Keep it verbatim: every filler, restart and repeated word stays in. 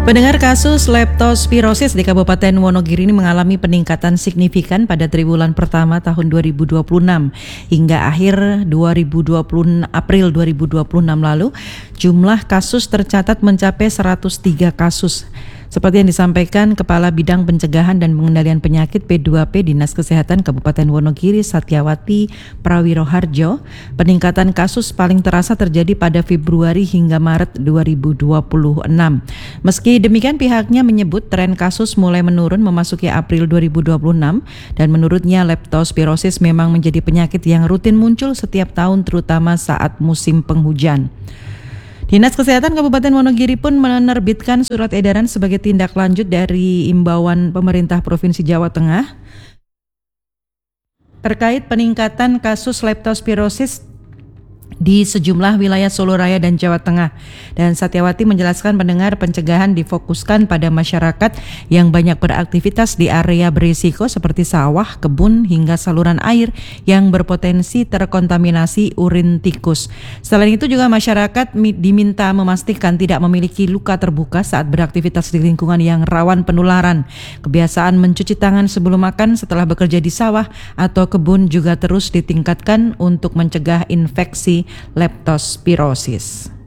Pendengar, kasus leptospirosis di Kabupaten Wonogiri ini mengalami peningkatan signifikan pada triwulan pertama tahun dua ribu dua puluh enam hingga akhir dua ribu dua puluh April dua ribu dua puluh enam lalu. Jumlah kasus tercatat mencapai seratus tiga kasus. Seperti yang disampaikan Kepala Bidang Pencegahan dan Pengendalian Penyakit P dua P Dinas Kesehatan Kabupaten Wonogiri, Satyawati Prawiroharjo, peningkatan kasus paling terasa terjadi pada Februari hingga Maret dua ribu dua puluh enam. Meski demikian, pihaknya menyebut tren kasus mulai menurun memasuki April dua ribu dua puluh enam dan menurutnya leptospirosis memang menjadi penyakit yang rutin muncul setiap tahun, terutama saat musim penghujan. Dinas Kesehatan Kabupaten Wonogiri pun menerbitkan surat edaran sebagai tindak lanjut dari imbauan pemerintah Provinsi Jawa Tengah terkait peningkatan kasus leptospirosis di sejumlah wilayah Solo Raya dan Jawa Tengah. Dan Satyawati menjelaskan, pendengar, pencegahan difokuskan pada masyarakat yang banyak beraktivitas di area berisiko seperti sawah, kebun, hingga saluran air yang berpotensi terkontaminasi urin tikus. Selain itu juga masyarakat diminta memastikan tidak memiliki luka terbuka saat beraktivitas di lingkungan yang rawan penularan. Kebiasaan mencuci tangan sebelum makan, setelah bekerja di sawah atau kebun juga terus ditingkatkan untuk mencegah infeksi leptospirosis.